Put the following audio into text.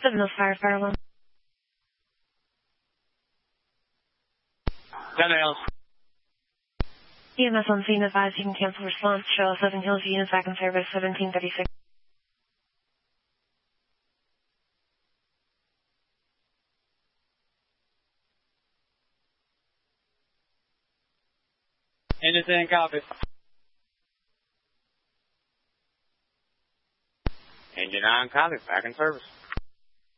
Seven Hills Fire Alarm. 10 Hills. EMS on scene advised you can cancel response. Show 7 Hills units back in service 1736. Anything copy? Engine 9 copy, back in service.